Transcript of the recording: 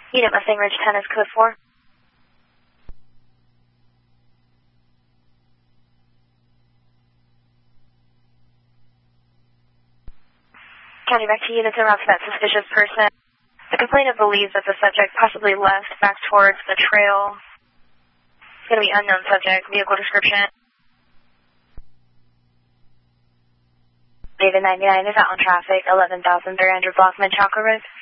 Unit Mustang Ridge 10 is code 4. County back to units en route to that suspicious person. The complainant believes that the subject possibly left back towards the trail. It's going to be unknown subject, vehicle description. David 99 is out on traffic, 11,300 block Menchaca Road.